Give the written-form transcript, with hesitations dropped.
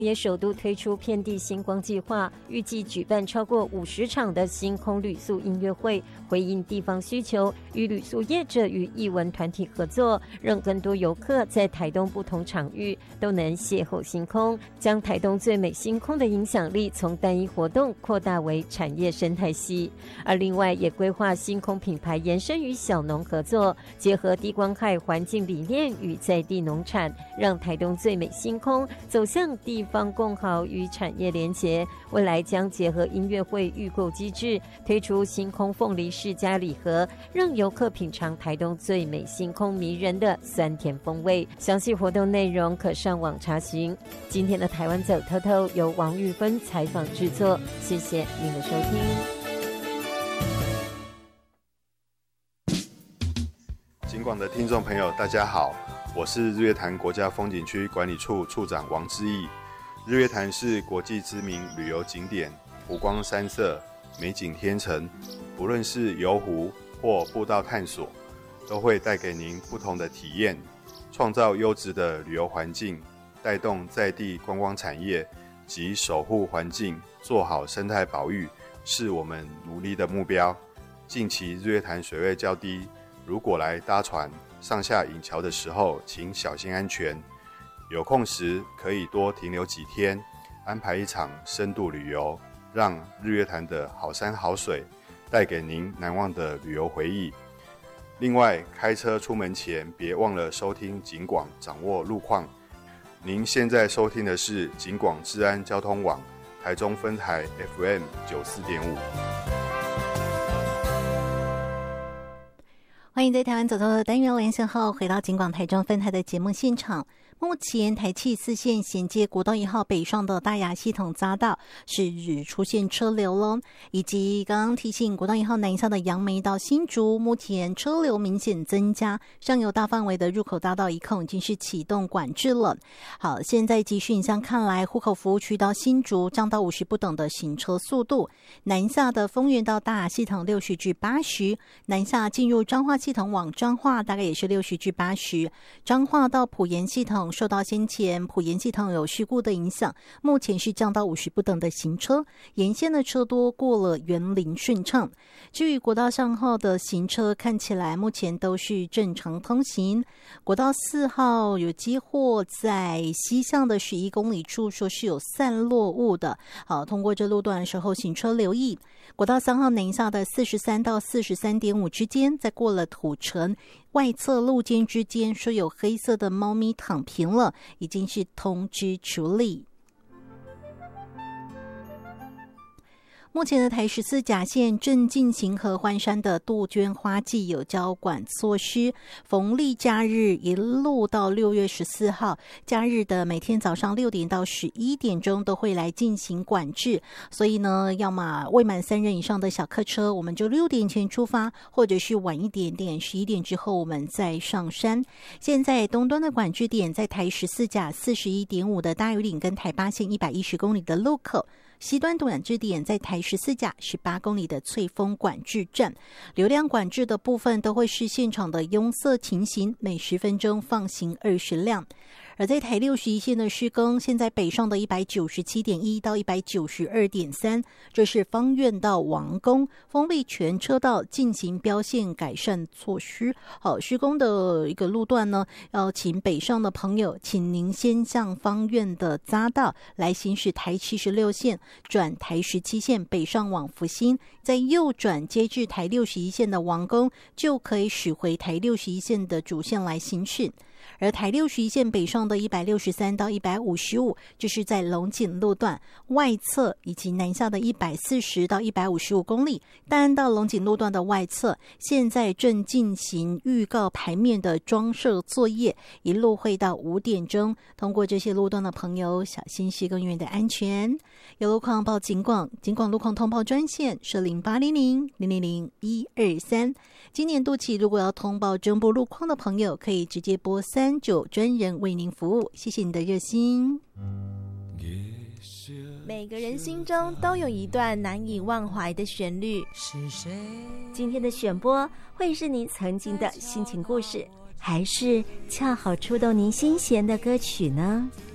也首度推出遍地星光计划，预计举办超过50场的星空旅宿音乐会，回应地方需求，与旅宿业者与艺文团体合作，让更多游客在台东不同场域都能邂逅星空，将台东最美星空的影响力从单一活动扩大为产业生态系。而另外也规划星空品牌延伸与小农合作，结合低光害环境理念与在地农产，让台东最美星空走向地方共好与产业连结。未来将结合音乐会预购机制，推出星空凤梨世家礼盒，让游客品尝台东最美星空迷人的酸甜风味。详细活动内容可上网查询。今天的台湾走透透由王玉芬采访制作，谢谢您的收听。警广的听众朋友大家好，我是日月潭国家风景区管理处处长王之义。日月潭是国际知名旅游景点，湖光山色，美景天成，不论是游湖或步道探索，都会带给您不同的体验，创造优质的旅游环境，带动在地观光产业及守护环境，做好生态保育，是我们努力的目标。近期日月潭水位较低，如果来搭船上下引桥的时候，请小心安全。有空时可以多停留几天，安排一场深度旅游，让日月潭的好山好水带给您难忘的旅游回忆。另外，开车出门前别忘了收听警广，掌握路况。您现在收听的是警广治安交通网台中分台 FM 94.5。 欢迎在台湾走透的单元连线后回到警广台中分台的节目现场。目前台七4线衔接国道1号北上的大雅系统匝道是出现车流了，以及刚刚提醒国道1号南下的杨梅到新竹，目前车流明显增加，上游大范围的入口大道一控已经是启动管制了。好，现在集讯上看来，户口服务区到新竹降到50不等的行车速度，南下的丰原到大雅系统60至80，南下进入彰化系统往彰化大概也是60至80，彰化到埔盐系统受到先前埔盐系统有事故的影响，目前是降到50不等的行车，沿线的车多过了园林顺畅。至于国道上号的行车看起来目前都是正常通行，国道4号有接获在西向的11公里处说是有散落物的，好，通过这路段的时候行车留意。国道3号南下的43到43.5之间，在过了土城外侧路肩之间说有黑色的猫咪躺平了，已经是通知处理。目前的台14甲线正进行合欢山的杜鹃花季有交管措施，逢例假日一路到6月14号，假日的每天早上6点到11点钟都会来进行管制，所以呢，要么未满3人以上的小客车，我们就6点前出发，或者是晚一点点11点之后我们再上山。现在东端的管制点在台14甲 41.5 的大屿岭跟台8线110公里的路口，西端管制点在台14甲18公里的翠峰管制站，流量管制的部分都会是现场的拥塞情形，每10分钟放行20辆。而在台61线的施工，现在北上的 197.1 到 192.3， 这是芳苑到王宫封闭全车道进行标线改善措施。好，施工的一个路段呢，要请北上的朋友，请您先向芳苑的匝道来行驶台76线，转台17线北上往福兴，再右转接至台61线的王宫，就可以驶回台61线的主线来行驶。而台61线北上的163到155，这是在龙井路段外侧，以及南下的140到155公里，但到龙井路段的外侧，现在正进行预告牌面的装设作业，一路会到5点钟。通过这些路段的朋友，小心施工人员的安全。有路况报警广，警广路况通报专线是0800-000-123。今年度起，如果要通报中部路况的朋友，可以直接拨39专人为您服务。谢谢你的热心。 每个人心中都有一段难以忘怀的旋律，今天的选播会是您曾经的心情故事，还是恰好触动您心弦的歌曲呢？